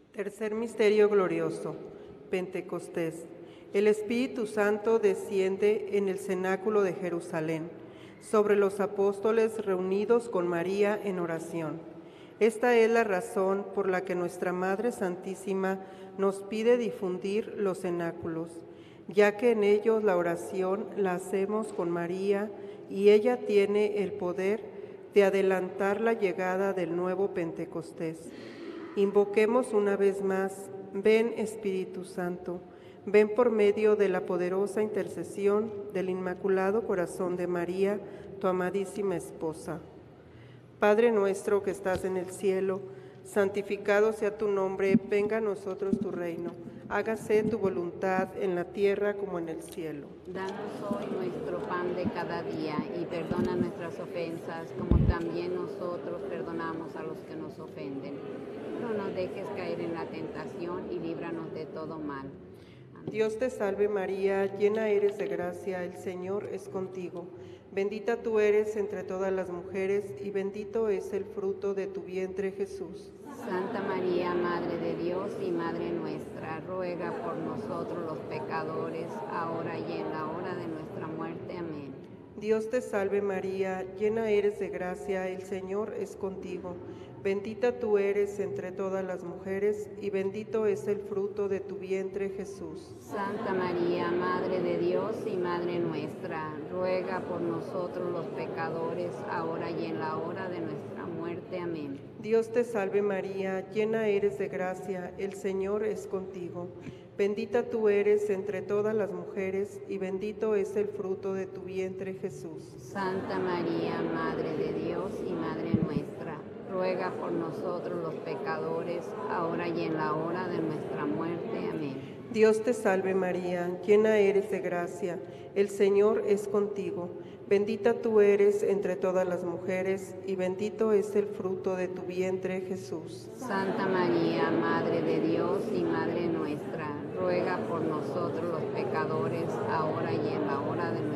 Tercer misterio glorioso, Pentecostés. El Espíritu Santo desciende en el cenáculo de Jerusalén, sobre los apóstoles reunidos con María en oración. Esta es la razón por la que nuestra Madre Santísima nos pide difundir los cenáculos, ya que en ellos la oración la hacemos con María y ella tiene el poder de adelantar la llegada del nuevo Pentecostés. Invoquemos una vez más, ven Espíritu Santo, ven por medio de la poderosa intercesión del Inmaculado Corazón de María, tu amadísima esposa. Padre nuestro que estás en el cielo, santificado sea tu nombre, venga a nosotros tu reino, hágase tu voluntad en la tierra como en el cielo. Danos hoy nuestro pan de cada día y perdona nuestras ofensas como también nosotros perdonamos a los que nos ofenden. No nos dejes caer en la tentación y líbranos de todo mal. Amén. Dios te salve María, llena eres de gracia, el Señor es contigo. Bendita tú eres entre todas las mujeres y bendito es el fruto de tu vientre Jesús. Santa María, Madre de Dios y Madre nuestra, ruega por nosotros los pecadores, ahora y en la hora de nuestra muerte. Amén. Dios te salve María, llena eres de gracia, el Señor es contigo. Bendita tú eres entre todas las mujeres y bendito es el fruto de tu vientre Jesús. Santa María, Madre de Dios y Madre nuestra, ruega por nosotros los pecadores, ahora y en la hora de nuestra muerte. Amén. Dios te salve María, llena eres de gracia, el Señor es contigo. Bendita tú eres entre todas las mujeres y bendito es el fruto de tu vientre Jesús. Santa María, Madre de Dios y Madre nuestra, ruega por nosotros los pecadores, ahora y en la hora de nuestra muerte. Amén. Dios te salve María, llena eres de gracia, el Señor es contigo. Bendita tú eres entre todas las mujeres y bendito es el fruto de tu vientre Jesús. Santa María, Madre de Dios y Madre nuestra, ruega por nosotros los pecadores, ahora y en la hora de